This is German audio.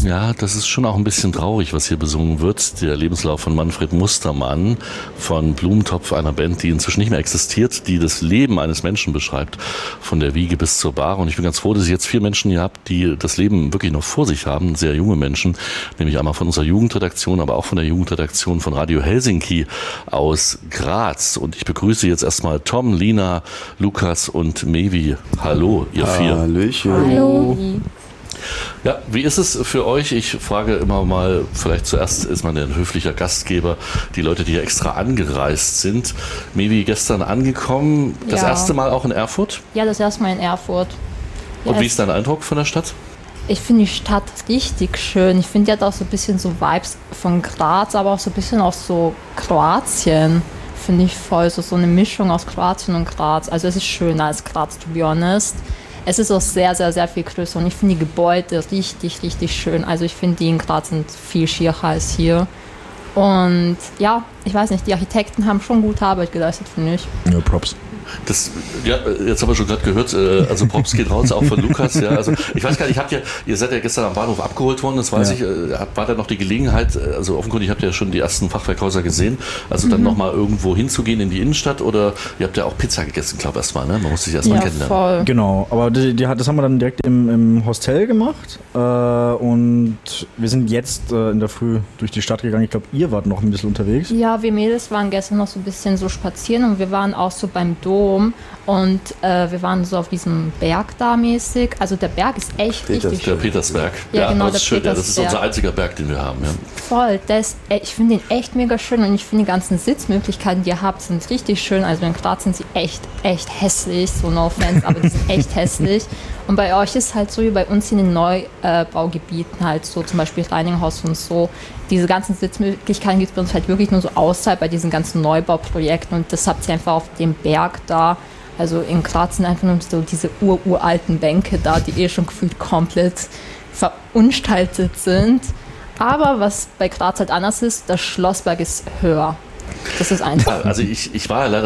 Ja, das ist schon auch ein bisschen traurig, was hier besungen wird. Der Lebenslauf von Manfred Mustermann von Blumentopf, einer Band, die inzwischen nicht mehr existiert, die das Leben eines Menschen beschreibt, von der Wiege bis zur Bahre. Und ich bin ganz froh, dass ich jetzt 4 Menschen hier habe, die das Leben wirklich noch vor sich haben, sehr junge Menschen, nämlich einmal von unserer Jugendredaktion, aber auch von der Jugendredaktion von Radio Helsinki aus Graz. Und ich begrüße jetzt erstmal Tom, Lina, Lukas und Mevi. Hallo, ihr 4. Hallöchen. Hallo. Ja, wie ist es für euch? Ich frage immer mal, vielleicht zuerst ist man ein höflicher Gastgeber, die Leute, die hier extra angereist sind. Mevi, gestern angekommen, das erste Mal auch in Erfurt? Ja, das erste Mal in Erfurt. Ja, und wie ist dein Eindruck von der Stadt? Ich finde die Stadt richtig schön. Ich finde, die hat auch so ein bisschen so Vibes von Graz, aber auch so ein bisschen aus so Kroatien. Finde ich voll, so eine Mischung aus Kroatien und Graz. Also es ist schöner als Graz, to be honest. Es ist auch sehr, sehr, sehr viel größer und ich finde die Gebäude richtig, richtig schön. Also ich finde, die in Graz sind viel schierer als hier. Und ja, ich weiß nicht, die Architekten haben schon gute Arbeit geleistet, finde ich. Ja, Props. Jetzt haben wir schon gerade gehört, also Props geht raus, auch von Lukas. Ja, also ich weiß gar nicht, ihr seid ja gestern am Bahnhof abgeholt worden, das weiß ich. War da noch die Gelegenheit, also offenkundig habt ihr ja schon die ersten Fachwerkhäuser gesehen, also dann nochmal irgendwo hinzugehen in die Innenstadt oder ihr habt ja auch Pizza gegessen, glaube ich erstmal, ne? Man muss sich erstmal kennenlernen. Voll. Genau, aber das haben wir dann direkt im Hostel gemacht und wir sind jetzt in der Früh durch die Stadt gegangen. Ich glaube, ihr wart noch ein bisschen unterwegs. Ja, wir Mädels waren gestern noch so ein bisschen so spazieren und wir waren auch so beim Dom und wir waren so auf diesem Berg da mäßig. Also der Berg ist echt richtig schön. Der Petersberg. Ja, genau, das ist schön. Ja, das ist unser einziger Berg, den wir haben. Ja. Voll, ich finde den echt mega schön und ich finde die ganzen Sitzmöglichkeiten, die ihr habt, sind richtig schön. Also in Graz sind sie echt hässlich, so no offense, aber die sind echt hässlich. Und bei euch ist halt so wie bei uns in den Neubaugebieten halt so, zum Beispiel Reininghaus und so, diese ganzen Sitzmöglichkeiten gibt es bei uns halt wirklich nur so außerhalb bei diesen ganzen Neubauprojekten und das habt ihr einfach auf dem Berg da. Also in Graz sind einfach nur so diese uralten Bänke da, die schon gefühlt komplett verunstaltet sind. Aber was bei Graz halt anders ist, das Schlossberg ist höher. Das ist einfach. Also ich war ja leider